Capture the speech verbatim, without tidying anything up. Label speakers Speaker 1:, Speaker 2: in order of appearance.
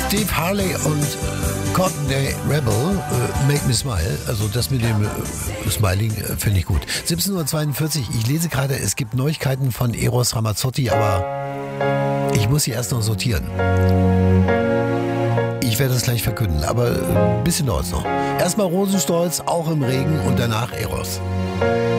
Speaker 1: Steve Harley und äh, Courtney Rebel, äh, Make Me Smile. Also das mit dem äh, Smiling äh, finde ich gut. siebzehn Uhr zweiundvierzig, ich lese gerade, es gibt Neuigkeiten von Eros Ramazzotti, aber ich muss sie erst noch sortieren. Ich werde das gleich verkünden, aber ein bisschen dauert es noch. Erstmal Rosenstolz, auch im Regen und danach Eros.